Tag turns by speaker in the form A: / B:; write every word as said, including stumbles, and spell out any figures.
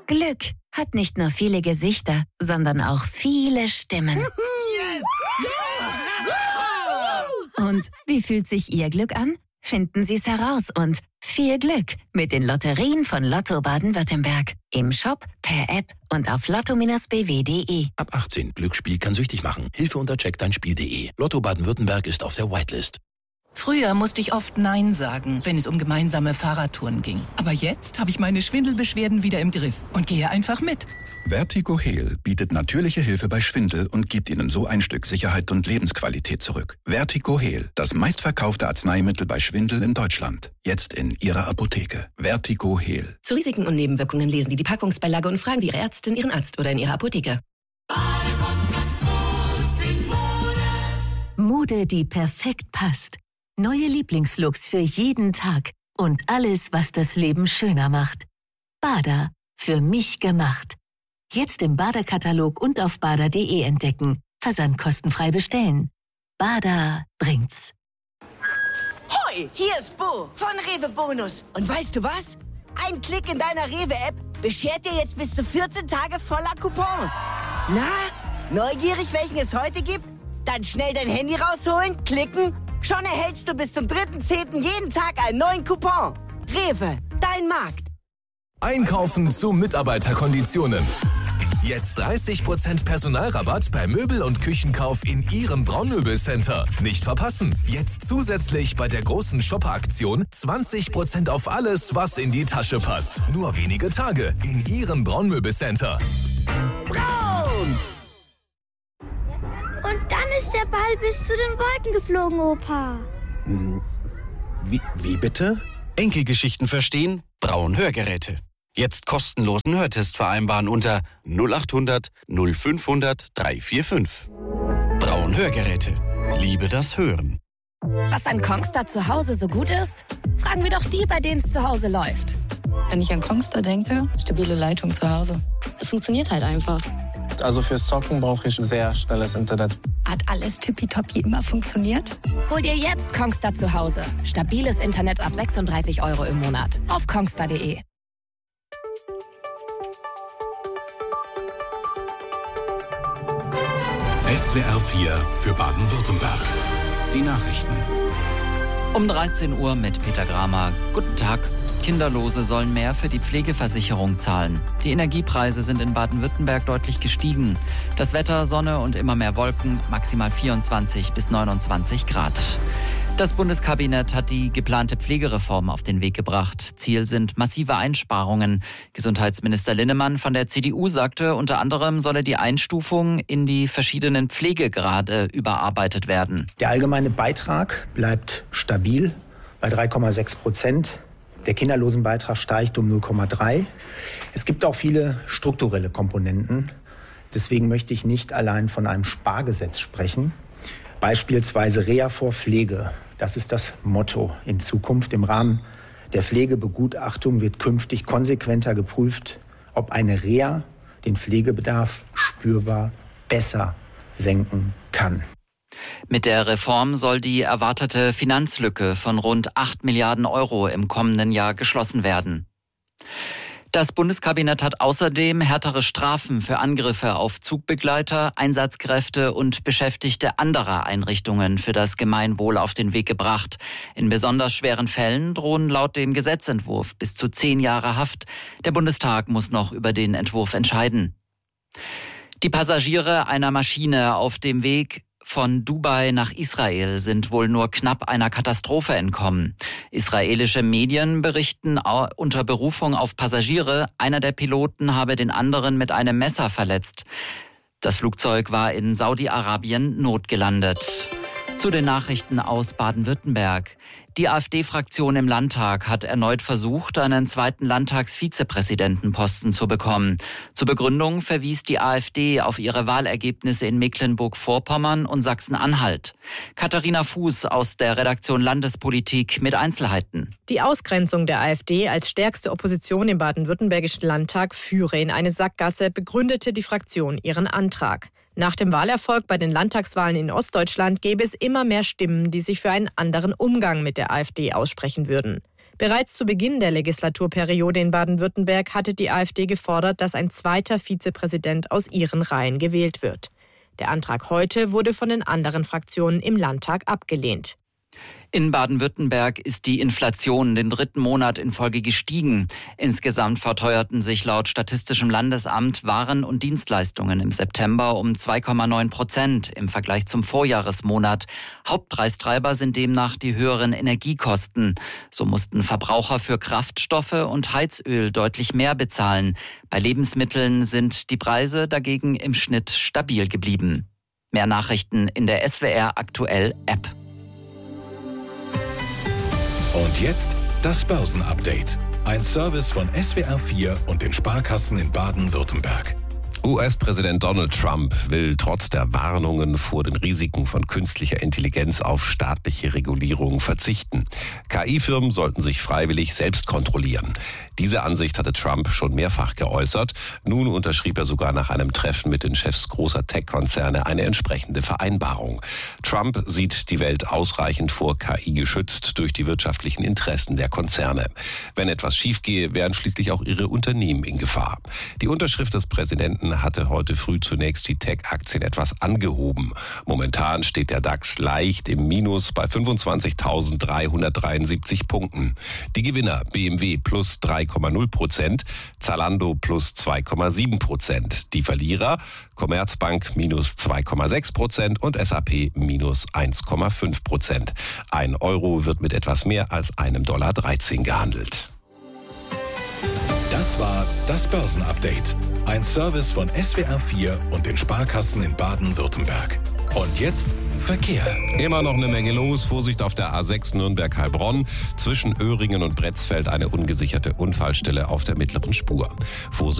A: Glück hat nicht nur viele Gesichter, sondern auch viele Stimmen. Und wie fühlt sich Ihr Glück an? Finden Sie es heraus und viel Glück mit den Lotterien von Lotto Baden-Württemberg. Im Shop, per App und auf lotto Bindestrich b w punkt d e.
B: Ab achtzehn. Glücksspiel kann süchtig machen. Hilfe unter check dein spiel punkt d e. Lotto Baden-Württemberg ist auf der Whitelist.
C: Früher musste ich oft Nein sagen, wenn es um gemeinsame Fahrradtouren ging. Aber jetzt habe ich meine Schwindelbeschwerden wieder im Griff und gehe einfach mit.
D: Vertigo Heal bietet natürliche Hilfe bei Schwindel und gibt Ihnen so ein Stück Sicherheit und Lebensqualität zurück. Vertigo Heal, das meistverkaufte Arzneimittel bei Schwindel in Deutschland. Jetzt in Ihrer Apotheke. Vertigo Heal.
E: Zu Risiken und Nebenwirkungen lesen Sie die Packungsbeilage und fragen Sie Ihre Ärztin, Ihren Arzt oder in Ihrer Apotheke.
F: Mode, die perfekt passt. Neue Lieblingslooks für jeden Tag und alles, was das Leben schöner macht. Bada, für mich gemacht. Jetzt im Bada-Katalog und auf bada punkt de entdecken. Versand kostenfrei bestellen. Bada bringt's.
G: Hoi, hier ist Bo von Rewe Bonus. Und weißt du was? Ein Klick in deiner Rewe-App beschert dir jetzt bis zu vierzehn Tage voller Coupons. Na, neugierig, welchen es heute gibt? Dann schnell dein Handy rausholen, klicken. Schon erhältst du bis zum dritten zehnten jeden Tag einen neuen Coupon. Rewe, dein Markt.
H: Einkaufen zu Mitarbeiterkonditionen. Jetzt dreißig Prozent Personalrabatt bei Möbel- und Küchenkauf in Ihrem Braunmöbelcenter. Nicht verpassen. Jetzt zusätzlich bei der großen Shopper-Aktion zwanzig Prozent auf alles, was in die Tasche passt. Nur wenige Tage in Ihrem Braunmöbelcenter.
G: Braun!
I: Und dann ist der Ball bis zu den Wolken geflogen, Opa.
J: Wie, wie bitte? Enkelgeschichten verstehen? Braun Hörgeräte. Jetzt kostenlosen Hörtest vereinbaren unter null acht hundert null fünfhundert drei vier fünf. Braun Hörgeräte. Liebe das Hören.
A: Was an Kongstar zu Hause so gut ist? Fragen wir doch die, bei denen es zu Hause läuft.
K: Wenn ich an Kongstar denke, stabile Leitung zu Hause. Es funktioniert halt einfach.
L: Also fürs Zocken brauche ich sehr schnelles Internet.
K: Hat alles tippitoppi immer funktioniert?
A: Hol dir jetzt Kongstar zu Hause. Stabiles Internet ab sechsunddreißig Euro im Monat. Auf kongstar punkt de.
B: S W R vier für Baden-Württemberg. Die Nachrichten.
M: Um dreizehn Uhr mit Peter Gramer. Guten Tag. Kinderlose sollen mehr für die Pflegeversicherung zahlen. Die Energiepreise sind in Baden-Württemberg deutlich gestiegen. Das Wetter, Sonne und immer mehr Wolken, maximal vierundzwanzig bis neunundzwanzig Grad. Das Bundeskabinett hat die geplante Pflegereform auf den Weg gebracht. Ziel sind massive Einsparungen. Gesundheitsminister Linnemann von der C D U sagte, unter anderem solle die Einstufung in die verschiedenen Pflegegrade überarbeitet werden.
N: Der allgemeine Beitrag bleibt stabil bei drei Komma sechs Prozent. Der Kinderlosenbeitrag steigt um null Komma drei. Es gibt auch viele strukturelle Komponenten. Deswegen möchte ich nicht allein von einem Spargesetz sprechen. Beispielsweise Reha vor Pflege. Das ist das Motto in Zukunft. Im Rahmen der Pflegebegutachtung wird künftig konsequenter geprüft, ob eine Reha den Pflegebedarf spürbar besser senken kann.
M: Mit der Reform soll die erwartete Finanzlücke von rund acht Milliarden Euro im kommenden Jahr geschlossen werden. Das Bundeskabinett hat außerdem härtere Strafen für Angriffe auf Zugbegleiter, Einsatzkräfte und Beschäftigte anderer Einrichtungen für das Gemeinwohl auf den Weg gebracht. In besonders schweren Fällen drohen laut dem Gesetzentwurf bis zu zehn Jahre Haft. Der Bundestag muss noch über den Entwurf entscheiden. Die Passagiere einer Maschine auf dem Weg von Dubai nach Israel sind wohl nur knapp einer Katastrophe entkommen. Israelische Medien berichten unter Berufung auf Passagiere, einer der Piloten habe den anderen mit einem Messer verletzt. Das Flugzeug war in Saudi-Arabien notgelandet. Zu den Nachrichten aus Baden-Württemberg. Die AfD-Fraktion im Landtag hat erneut versucht, einen zweiten Landtagsvizepräsidentenposten zu bekommen. Zur Begründung verwies die AfD auf ihre Wahlergebnisse in Mecklenburg-Vorpommern und Sachsen-Anhalt. Katharina Fuß aus der Redaktion Landespolitik mit Einzelheiten.
O: Die Ausgrenzung der AfD als stärkste Opposition im baden-württembergischen Landtag führe in eine Sackgasse, begründete die Fraktion ihren Antrag. Nach dem Wahlerfolg bei den Landtagswahlen in Ostdeutschland gäbe es immer mehr Stimmen, die sich für einen anderen Umgang mit der AfD aussprechen würden. Bereits zu Beginn der Legislaturperiode in Baden-Württemberg hatte die AfD gefordert, dass ein zweiter Vizepräsident aus ihren Reihen gewählt wird. Der Antrag heute wurde von den anderen Fraktionen im Landtag abgelehnt.
M: In Baden-Württemberg ist die Inflation den dritten Monat in Folge gestiegen. Insgesamt verteuerten sich laut Statistischem Landesamt Waren und Dienstleistungen im September um zwei Komma neun Prozent im Vergleich zum Vorjahresmonat. Hauptpreistreiber sind demnach die höheren Energiekosten. So mussten Verbraucher für Kraftstoffe und Heizöl deutlich mehr bezahlen. Bei Lebensmitteln sind die Preise dagegen im Schnitt stabil geblieben. Mehr Nachrichten in der S W R Aktuell App.
B: Und jetzt das Börsenupdate. Ein Service von S W R vier und den Sparkassen in Baden-Württemberg.
P: U S-Präsident Donald Trump will trotz der Warnungen vor den Risiken von künstlicher Intelligenz auf staatliche Regulierung verzichten. K I-Firmen sollten sich freiwillig selbst kontrollieren. Diese Ansicht hatte Trump schon mehrfach geäußert. Nun unterschrieb er sogar nach einem Treffen mit den Chefs großer Tech-Konzerne eine entsprechende Vereinbarung. Trump sieht die Welt ausreichend vor K I geschützt durch die wirtschaftlichen Interessen der Konzerne. Wenn etwas schiefgehe, wären schließlich auch ihre Unternehmen in Gefahr. Die Unterschrift des Präsidenten hatte heute früh zunächst die Tech-Aktien etwas angehoben. Momentan steht der DAX leicht im Minus bei fünfundzwanzigtausenddreihundertdreiundsiebzig Punkten. Die Gewinner B M W plus drei Komma null Prozent, Zalando plus zwei Komma sieben Prozent. Die Verlierer Commerzbank minus zwei Komma sechs Prozent und S A P minus eins Komma fünf Prozent. Ein Euro wird mit etwas mehr als einem Dollar dreizehn gehandelt.
B: Das war das Börsenupdate. Ein Service von S W R vier und den Sparkassen in Baden-Württemberg. Und jetzt Verkehr.
P: Immer noch eine Menge los. Vorsicht auf der A sechs Nürnberg-Heilbronn. Zwischen Öhringen und Bretzfeld eine ungesicherte Unfallstelle auf der mittleren Spur. Vorsicht